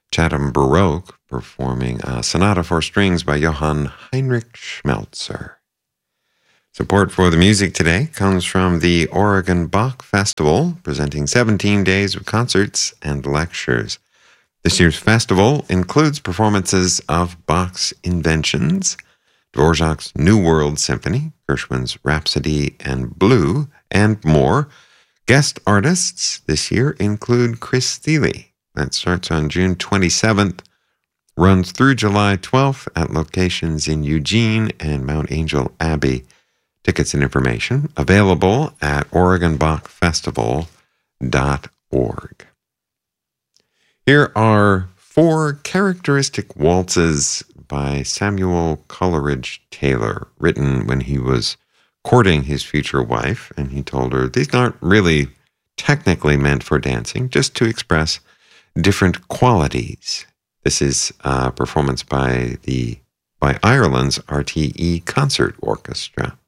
Chatham Baroque performing a Sonata for Strings by Johann Heinrich Schmelzer. Support for the music today comes from the Oregon Bach Festival, presenting 17 days of concerts and lectures. This year's festival includes performances of Bach's Inventions, Dvorak's New World Symphony, Gershwin's Rhapsody and Blue, and more. Guest artists this year include Chris Thile. That starts on June 27th, runs through July 12th at locations in Eugene and Mount Angel Abbey. Tickets and information available at OregonBachFestival.org. Here are 4 characteristic waltzes by Samuel Coleridge Taylor, written when he was courting his future wife, and he told her these aren't really technically meant for dancing, just to express different qualities. This is a performance by Ireland's RTE Concert Orchestra.